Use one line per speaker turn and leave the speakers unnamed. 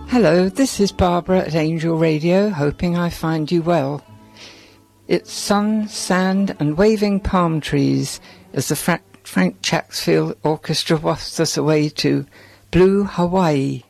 Hello, this is Barbara at Angel Radio, hoping I find you well. It's sun, sand and waving palm trees as the Frank Chatsfield Orchestra wafts us away to Blue Hawaii.